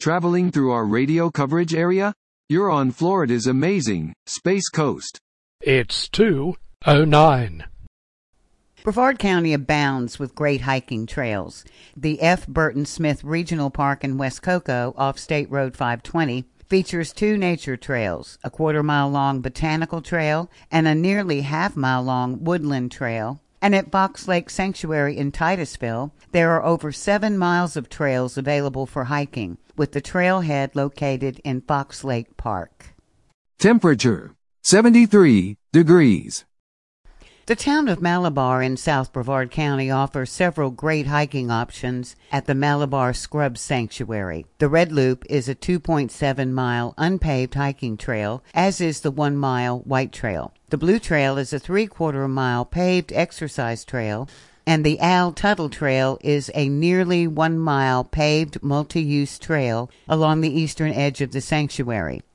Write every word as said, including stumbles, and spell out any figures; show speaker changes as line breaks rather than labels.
Traveling through our radio coverage area? You're on Florida's amazing Space Coast.
It's two oh nine.
Brevard County abounds with great hiking trails. The F. Burton Smith Regional Park in West Cocoa off State Road five twenty features two nature trails, a quarter-mile-long botanical trail and a nearly half-mile-long woodland trail. And at Fox Lake Sanctuary in Titusville, there are over seven miles of trails available for hiking, with the trailhead located in Fox Lake Park.
Temperature, seventy-three degrees.
The town of Malabar in South Brevard County offers several great hiking options at the Malabar Scrub Sanctuary. The Red Loop is a two point seven mile unpaved hiking trail, as is the one mile White Trail. The Blue Trail is a three-quarter mile paved exercise trail, and the Al Tuttle Trail is a nearly one mile paved multi-use trail along the eastern edge of the sanctuary.